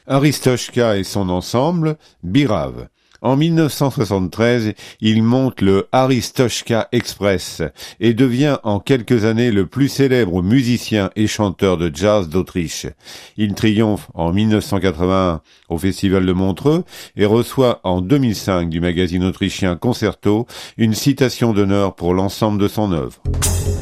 Aristoshka et son ensemble, Birav. En 1973, il monte le Aristoshka Express et devient en quelques années le plus célèbre musicien et chanteur de jazz d'Autriche. Il triomphe en 1981 au Festival de Montreux et reçoit en 2005 du magazine autrichien Concerto une citation d'honneur pour l'ensemble de son œuvre.